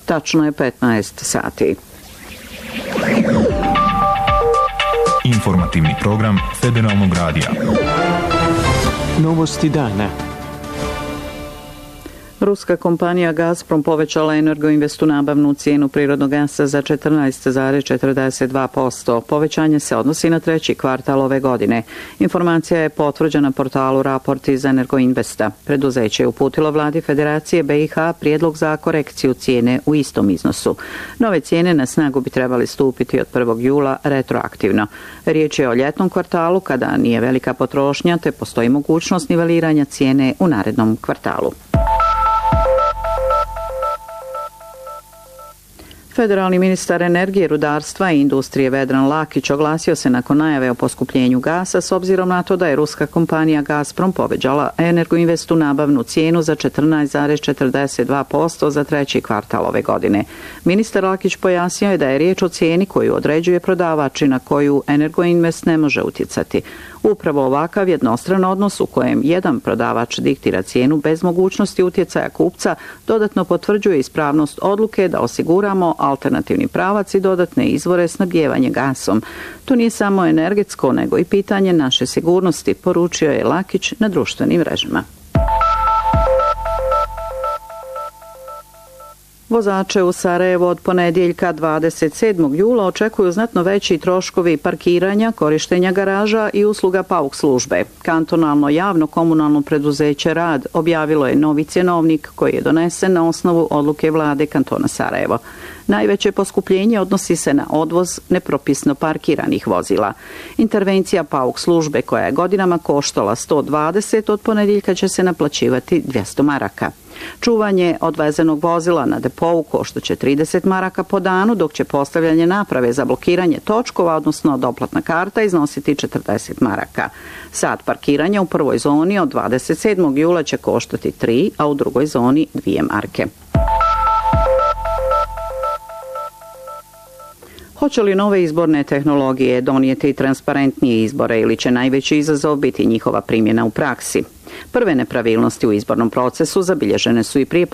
Tačno je 15 sati. Informativni program Federalnog radija. Novosti dana. Ruska kompanija Gazprom povećala Energoinvestu nabavnu cijenu prirodnog gasa za 14,42%. Povećanje se odnosi na treći kvartal ove godine. Informacija je potvrđena portalu Raport iz Energoinvesta. Preduzeće je uputilo vladi Federacije BiH prijedlog za korekciju cijene u istom iznosu. Nove cijene na snagu bi trebali stupiti od 1. jula retroaktivno. Riječ je o ljetnom kvartalu kada nije velika potrošnja te postoji mogućnost niveliranja cijene u narednom kvartalu. Federalni ministar energije, rudarstva i industrije Vedran Lakić oglasio se nakon najave o poskupljenju gasa s obzirom na to da je ruska kompanija Gazprom povećala Energoinvestu nabavnu cijenu za 14,42% za treći kvartal ove godine. Ministar Lakić pojasnio je da je riječ o cijeni koju određuje prodavač i na koju Energoinvest ne može utjecati. Upravo ovakav jednostran odnos u kojem jedan prodavač diktira cijenu bez mogućnosti utjecaja kupca dodatno potvrđuje ispravnost odluke da osiguramo alternativni pravac i dodatne izvore snabdijevanja gasom. To nije samo energetsko, nego i pitanje naše sigurnosti, poručio je Lakić na društvenim mrežama. Vozače u Sarajevu od ponedjeljka 27. jula očekuju znatno veći troškovi parkiranja, korištenja garaža i usluga pauk službe. Kantonalno javno komunalno preduzeće Rad objavilo je novi cjenovnik koji je donesen na osnovu odluke vlade kantona Sarajevo. Najveće poskupljenje odnosi se na odvoz nepropisno parkiranih vozila. Intervencija pauk službe koja je godinama koštala 120 od ponedjeljka će se naplaćivati 200 maraka. Čuvanje odvezenog vozila na depou koštaće 30 maraka po danu, dok će postavljanje naprave za blokiranje točkova, odnosno doplatna karta, iznositi 40 maraka. Sat parkiranja u prvoj zoni od 27. jula će koštati 3, a u drugoj zoni 2 marke. Hoće li nove izborne tehnologije donijeti transparentnije izbore ili će najveći izazov biti njihova primjena u praksi? Prve nepravilnosti u izbornom procesu zabilježene su i prije